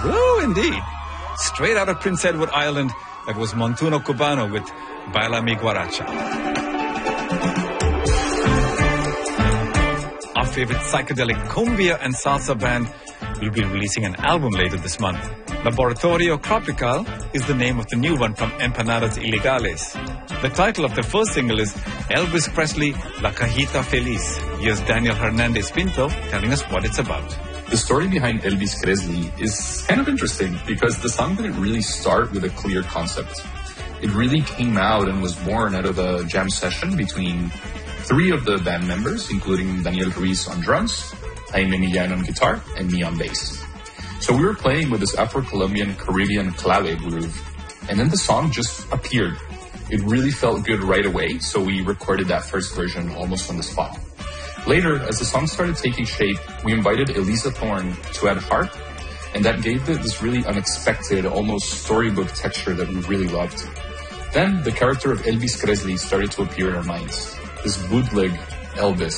Woo, indeed. Straight out of Prince Edward Island, that was Montuno Cubano with Baila Mi Guaracha. Our favorite psychedelic cumbia and salsa band will be releasing an album later this month. Laboratorio Tropical is the name of the new one from Empanadas Ilegales. The title of the first single is Elvis Presley, La Cajita Feliz. Here's Daniel Hernandez Pinto telling us what it's about. The story behind Elvis Presley is kind of interesting because the song didn't really start with a clear concept. It really came out and was born out of a jam session between three of the band members, including Daniel Ruiz on drums, Jaime Millán on guitar, and me on bass. So we were playing with this Afro-Colombian Caribbean clave groove, and then the song just appeared. It really felt good right away, so we recorded that first version almost on the spot. Later, as the song started taking shape, we invited Elisa Thorne to add harp, and that gave it this really unexpected, almost storybook texture that we really loved. Then, the character of Elvis Presley started to appear in our minds. This bootleg Elvis